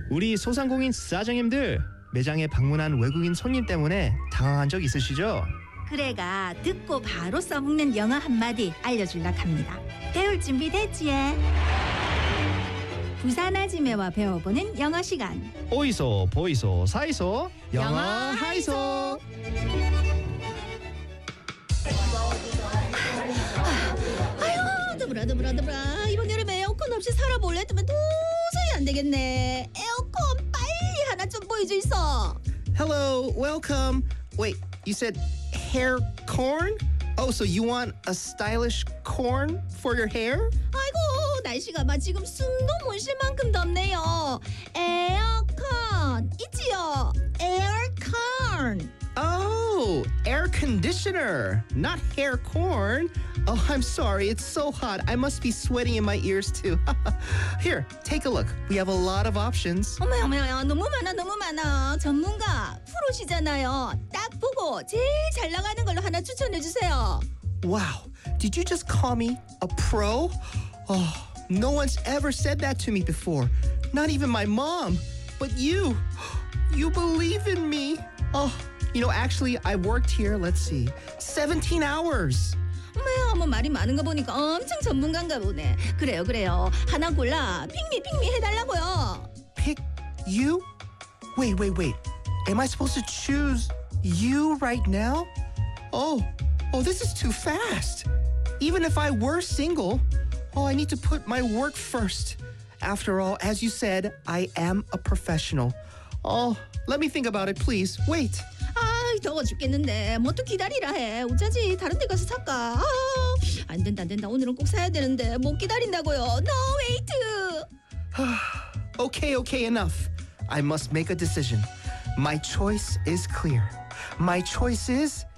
우리 소상공인 사장님들 매장에 방문한 외국인 손님 때문에 당황한 적 있으시죠? 그래가 듣고 바로 써먹는 영어 한마디 알려줄라 합니다. 배울 준비 됐지? 부산 아지매와 배워보는 영어 시간. 오이소 보이소 사이소 영어 하이소. 아유 더불어 이번 여름에 에어컨 없이 살아볼래 했더니 도저히 안 되겠네. 에어컨 빨리 하나 좀 보여주이소. Hello, welcome. Wait, you said hair corn? Oh, so you want a stylish corn for your hair? 아이고 날씨가 막 지금 숨도 못 쉴 만큼 덥네요. 에어컨 있지요. 에어컨. Oh, air conditioner, not hair corn. Oh, I'm sorry. It's so hot. I must be sweating in my ears too. Here, take a look. We have a lot of options. 어머야 너무 많아. 전문가 프로시잖아요. 딱 보고 제일 잘 나가는 걸로 하나 추천해 주세요. Wow, did you just call me a pro? Oh, no one's ever said that to me before. Not even my mom. But you believe in me. Oh, actually, I worked here, let's see, 17 hours. 어머 말이 많은 거 보니까 엄청 전문가인가 보네. 그래요. 하나 골라. 핑미 해달라고요. Pick you? Wait. Am I supposed to choose you right now? Oh, this is too fast. Even if I were single, I need to put my work first. After all, as you said, I am a professional. Oh, let me think about it, please. Wait. 더워 죽겠는데 뭐 또 기다리라 해. 어쩌지 다른 데 가서 살까. 안 된다. 오늘은 꼭 사야 되는데 못 기다린다고요. No wait. Okay, enough. I must make a decision. My choice is clear. My choice is